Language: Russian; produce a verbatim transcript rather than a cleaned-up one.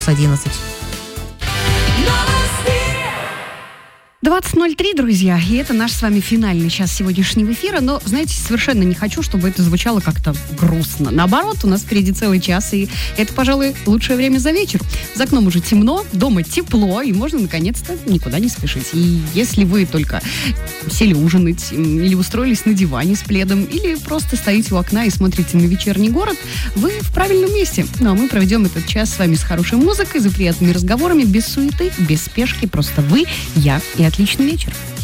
одиннадцать. двадцать ноль три, друзья, и это наш с вами финальный час сегодняшнего эфира, но, знаете, совершенно не хочу, чтобы это звучало как-то грустно. Наоборот, у нас впереди целый час, и это, пожалуй, лучшее время за вечер. За окном уже темно, дома тепло, и можно, наконец-то, никуда не спешить. И если вы только сели ужинать, или устроились на диване с пледом, или просто стоите у окна и смотрите на вечерний город, вы в правильном месте. Ну, а мы проведем этот час с вами с хорошей музыкой, за приятными разговорами, без суеты, без спешки, просто вы, я и отличный вечер.